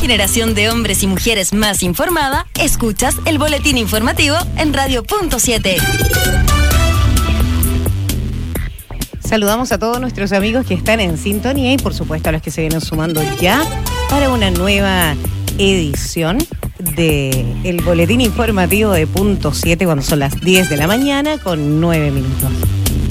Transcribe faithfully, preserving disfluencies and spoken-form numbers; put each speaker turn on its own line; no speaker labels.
generación de hombres y mujeres más informada, escuchas el boletín informativo en Radio Punto siete.
Saludamos a todos nuestros amigos que están en sintonía y por supuesto a los que se vienen sumando ya para una nueva edición de el boletín informativo de Punto siete cuando son las diez de la mañana con nueve minutos.